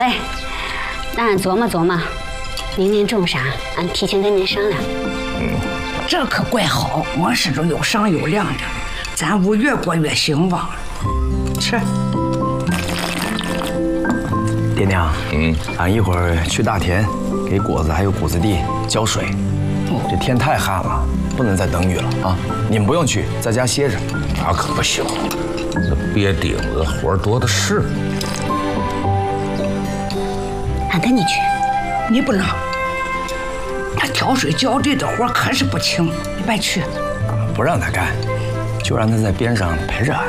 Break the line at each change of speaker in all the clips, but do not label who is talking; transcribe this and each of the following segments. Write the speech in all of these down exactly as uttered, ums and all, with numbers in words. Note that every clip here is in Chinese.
哎，那俺琢磨琢磨，明年种啥，俺提前跟您商量。
嗯，这可怪好，我是种有商有量的，咱屋越过越兴旺。吃。
爹娘，嗯，俺一会儿去大田，给果子还有谷子地浇水。这天太旱了，不能再等雨了啊！你们不用去，在家歇着。
那可不行，这别顶子活多的是。
俺跟你去。
你不能。那挑水浇地的活可是不轻，你别去。
不让他干，就让他在边上陪着俺。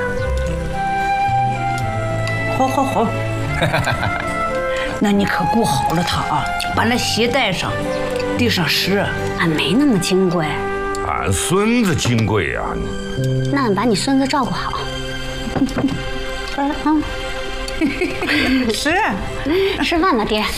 好，好，好。那你可顾好了他啊，把那鞋带上，地上湿。
俺没那么金贵。
俺孙子金贵呀。
那俺把你孙子照顾好。
嗯，是。
吃饭呢，爹。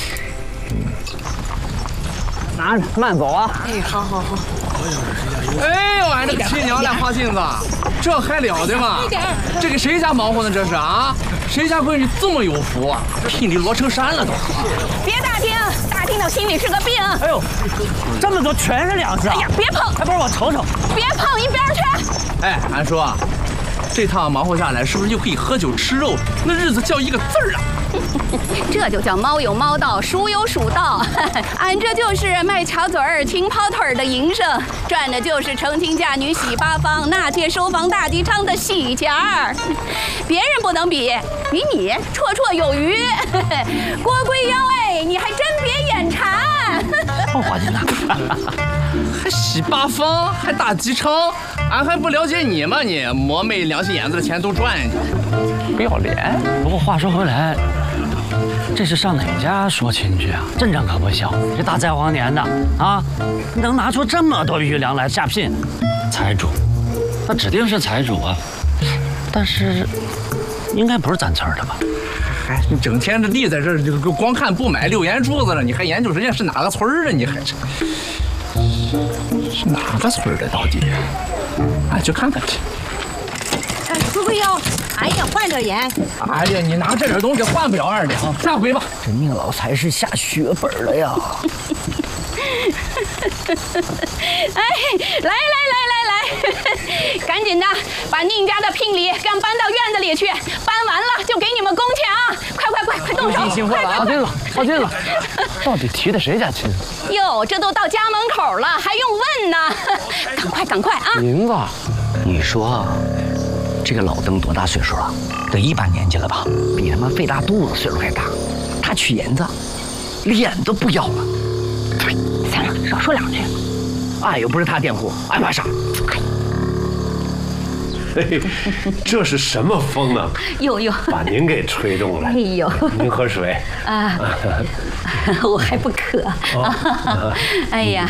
拿着，慢走啊！
哎，好好好。哎呦，俺这个亲娘俩花镜子，这还了得吗？这给谁家忙活呢？这是啊？谁家闺女这么有福啊？聘礼摞成山了都。
别打听，打听到心里是个病。
哎呦，这么多全是粮食啊！
哎呀，别碰！
还不是我瞅瞅。
别碰，一边去！
哎，俺说，这趟忙活下来，是不是就可以喝酒吃肉？那日子叫一个字儿啊！
这就叫猫有猫道，鼠有鼠道。俺这就是卖巧嘴儿、勤跑腿儿的营生，赚的就是成亲嫁女喜八方、纳妾收房大吉昌的喜钱儿。别人不能比，比你绰绰有余。郭贵妖哎，你还真别眼馋。
哦，花金呐，
还喜八方，还大吉昌，俺还不了解你吗？你磨没良心眼子的钱都赚去，
不要脸。不过话说回来。这是上哪家说亲去啊？阵仗可不小，这大灾荒年的啊，能拿出这么多余粮来下聘，财主，那指定是财主啊。但是，应该不是咱村的吧？
哎，你整天这立在这儿，就光看不买溜眼珠子了，你还研究人家是哪个村的？你还是是哪个村的到底？俺去看看去。
哎，贵贵妖。哎呀，换点盐！
哎呀，你拿这点东西换不了二两，下回吧。
这宁老才是下血本了呀！
哎，来来来来来，赶紧的把宁家的聘礼给俺搬到院子里去，搬完了就给你们工钱啊！快快快快动手！
辛苦了，花金了，花金了，到底提的谁家亲？
哟，这都到家门口了，还用问呢？赶快赶快啊！
银子，
你说。这个老登多大岁数了？得一把年纪了吧？比他妈费大肚子岁数还大。他娶银子，脸都不要了。对，行了，少说两句。俺又不是他佃户，爱怕啥？
嘿，这是什么风啊？
呦呦，
把您给吹动了。
哎呦，
您喝水
啊？我还不渴。哦、哎呀。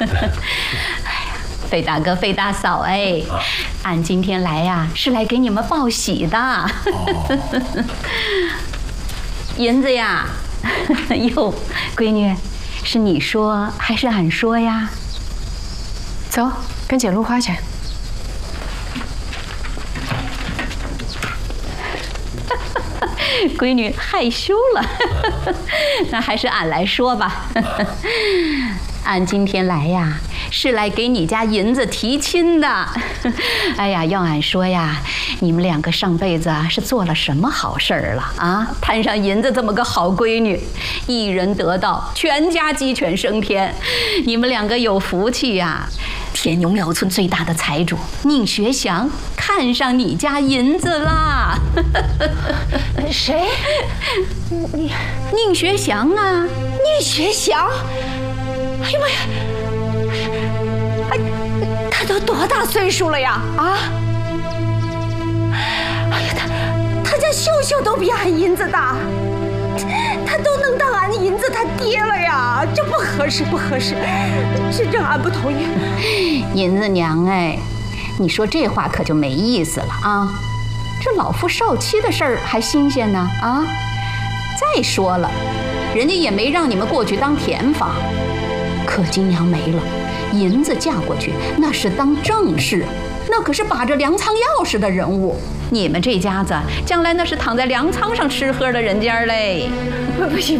费大哥、费大嫂，哎，俺今天来呀、啊，是来给你们报喜的。哦、银子呀，哟，闺女，是你说还是俺说呀？
走，跟姐芦花去。
闺女害羞了，那还是俺来说吧。俺今天来呀，是来给你家银子提亲的。哎呀，要俺说呀，你们两个上辈子啊是做了什么好事儿了啊？摊上银子这么个好闺女，一人得道，全家鸡犬升天。你们两个有福气呀！田永寮村最大的财主宁学祥看上你家银子啦。
谁？你
宁学祥啊？
宁学祥？哎呀妈呀！哎，他都多大岁数了呀？啊！哎呀，他他家秀秀都比俺银子大，他都能当俺银子他爹了呀！这不合适，不合适，这这俺不同意。
银子娘哎，你说这话可就没意思了啊！这老夫少妻的事儿还新鲜呢啊！再说了，人家也没让你们过去当田房。可金娘没了，银子嫁过去那是当正室， 那可是把着粮仓钥匙的人物。你们这家子将来那是躺在粮仓上吃喝的人家嘞。
不不行。